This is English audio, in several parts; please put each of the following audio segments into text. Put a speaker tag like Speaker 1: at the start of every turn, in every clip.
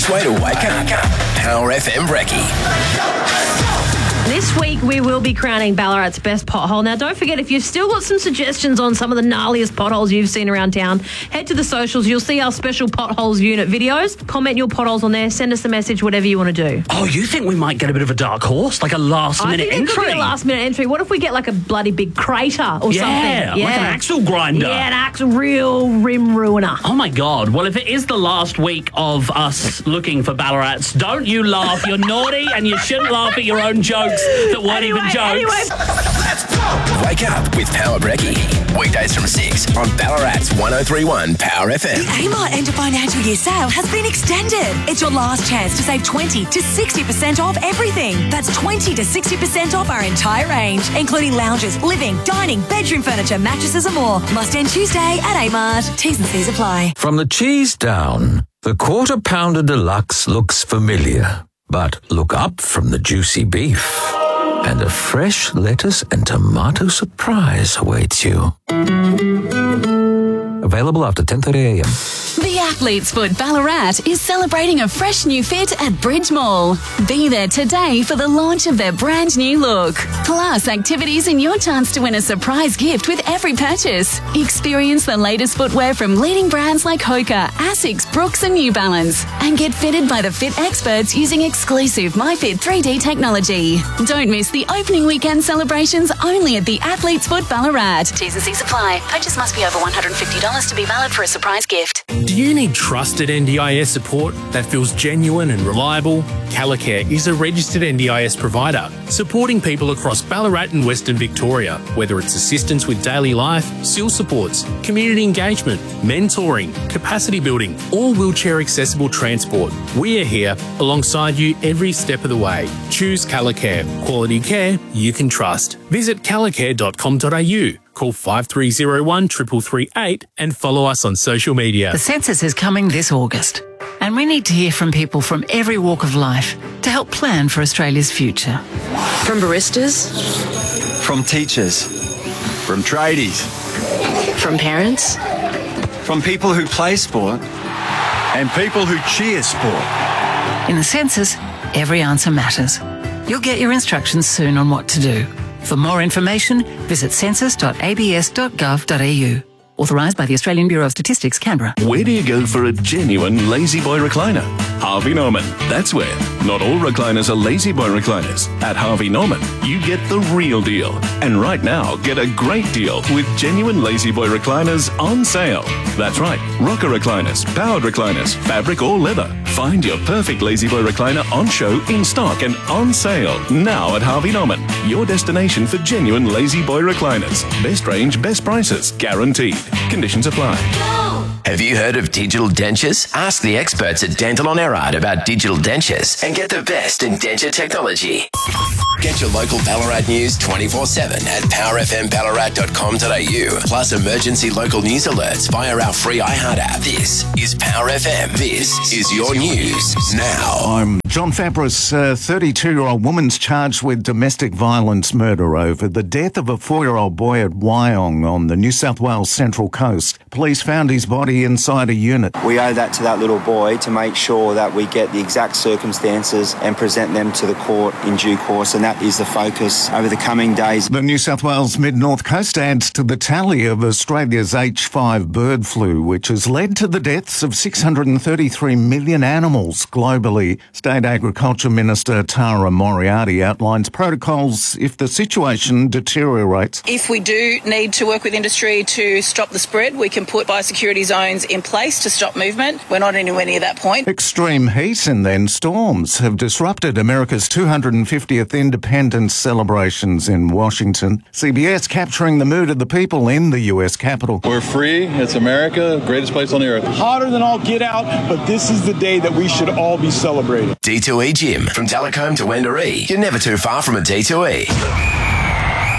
Speaker 1: Way to wake up. Power FM Brekkie.
Speaker 2: This week we will be crowning Ballarat's best pothole. Now don't forget, if you've still got some suggestions on some of the gnarliest potholes you've seen around town, head to the socials. You'll see our special potholes unit videos. Comment your potholes on there. Send us a message, whatever you want to do.
Speaker 3: Oh, you think we might get a bit of a dark horse? Like a last-minute entry?
Speaker 2: I think it could be a last-minute entry. What if we get like a bloody big crater or something?
Speaker 3: Yeah, like an axle grinder.
Speaker 2: Yeah, an axle real rim ruiner.
Speaker 3: Oh, my God. Well, if it is the last week of us looking for Ballarats, don't you laugh. You're naughty and you shouldn't laugh at your own jokes that weren't even jokes.
Speaker 1: Let's go. Wake up with Power Brekkie. Weekdays from 6 on Ballarat's 103.1 Power FM.
Speaker 4: The Amart End of Financial Year sale has been extended. It's your last chance to save 20 to 60% off everything. That's 20 to 60% off our entire range, including lounges, living, dining, bedroom furniture, mattresses and more. Must end Tuesday at Amart. T's and C's apply.
Speaker 5: From the cheese down, the Quarter Pounder Deluxe looks familiar. But look up from the juicy beef, and a fresh lettuce and tomato surprise awaits you. Available after 10:30 a.m.
Speaker 6: The Athlete's Foot Ballarat is celebrating a fresh new fit at Bridge Mall. Be there today for the launch of their brand new look. Plus, activities and your chance to win a surprise gift with every purchase. Experience the latest footwear from leading brands like Hoka, Asics, Brooks and New Balance. And get fitted by the fit experts using exclusive MyFit 3D technology. Don't miss the opening weekend celebrations only at the Athlete's Foot Ballarat. T's and C's apply. Purchase must be over $150 to be valid for a surprise gift.
Speaker 7: Do you need trusted NDIS support that feels genuine and reliable? Calicare is a registered NDIS provider supporting people across Ballarat and Western Victoria, whether it's assistance with daily life, SIL supports, community engagement, mentoring, capacity building, or wheelchair accessible transport. We are here alongside you every step of the way. Choose Calicare, quality care you can trust. Visit calicare.com.au. Call 5301 3338 and follow us on social media.
Speaker 8: The census is coming this August, and we need to hear from people from every walk of life to help plan for Australia's future.
Speaker 9: From baristas,
Speaker 10: from teachers, from tradies,
Speaker 9: from parents,
Speaker 10: from people who play sport and people who cheer sport.
Speaker 8: In the census, every answer matters. You'll get your instructions soon on what to do. For more information, visit census.abs.gov.au. Authorised by the Australian Bureau of Statistics, Canberra.
Speaker 11: Where do you go for a genuine Lazy Boy recliner? Harvey Norman. That's where. Not all recliners are Lazy Boy recliners. At Harvey Norman, you get the real deal. And right now, get a great deal with genuine Lazy Boy recliners on sale. That's right. Rocker recliners, powered recliners, fabric or leather. Find your perfect Lazy Boy recliner on show, in stock and on sale. Now at Harvey Norman. Your destination for genuine Lazy Boy recliners. Best range, best prices. Guaranteed. Conditions apply.
Speaker 1: Have you heard of digital dentures? Ask the experts at Dental on Erard about digital dentures and get the best in denture technology. Get your local Ballarat news 24/7 at powerfmballarat.com.au. Plus emergency local news alerts via our free iHeart app. This is Power FM. This is your news now.
Speaker 12: I'm John Fabris. A 32-year-old woman's charged with domestic violence murder over the death of a 4-year-old boy at Wyong on the New South Wales Central Coast. Police found his body inside a unit.
Speaker 13: We owe that to that little boy to make sure that we get the exact circumstances and present them to the court in due course, and that is the focus over the coming days.
Speaker 12: The New South Wales Mid-North Coast adds to the tally of Australia's H5 bird flu, which has led to the deaths of 633 million animals globally. State Agriculture Minister Tara Moriarty outlines protocols if the situation deteriorates.
Speaker 14: If we do need to work with industry to stop the spread, we can put biosecurity zones in place to stop movement. We're not anywhere near that point.
Speaker 12: Extreme heat and then storms have disrupted America's 250th independence celebrations in Washington. CBS capturing the mood of the people in the US Capitol.
Speaker 15: We're free. It's America, greatest place on the earth.
Speaker 16: Hotter than all get out, but this is the day that we should all be celebrating.
Speaker 1: D2E Gym. From Delacombe to Wendouree. You're never too far from a D2E.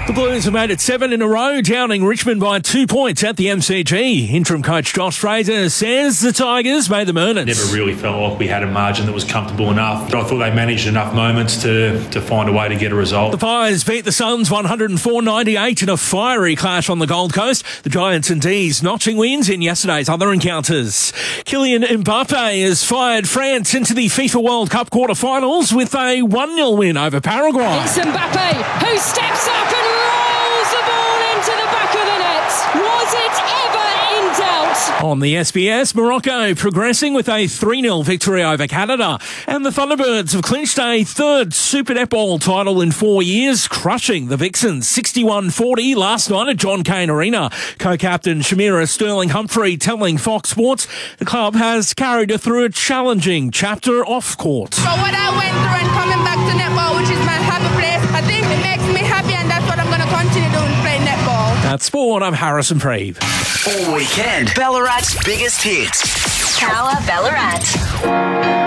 Speaker 17: The Blues have made it 7 in a row, downing Richmond by 2 points at the MCG. Interim coach Josh Fraser says the Tigers made them earn it.
Speaker 18: Never really felt like we had a margin that was comfortable enough. But I thought they managed enough moments to find a way to get a result.
Speaker 17: The Pies beat the Suns 104-98 in a fiery clash on the Gold Coast. The Giants and D's notching wins in yesterday's other encounters. Kylian Mbappe has fired France into the FIFA World Cup quarter-finals with a 1-0 win over Paraguay.
Speaker 19: It's Mbappe who steps up and rolls the ball into the back of the net. Was it ever in doubt?
Speaker 17: On the SBS, Morocco progressing with a 3-0 victory over Canada. And the Thunderbirds have clinched a third Super Netball title in 4 years, crushing the Vixens 61-40 last night at John Cain Arena. Co-captain Shamira Sterling-Humphrey telling Fox Sports the club has carried her through a challenging chapter off-court.
Speaker 20: So what I went through and coming back to netball, which is my happy place, I think it makes me happy, and that's what I'm going to continue doing, play netball.
Speaker 17: That's sport. I'm Harrison Preeve.
Speaker 1: All weekend, Ballarat's biggest hits.
Speaker 6: Power Ballarat.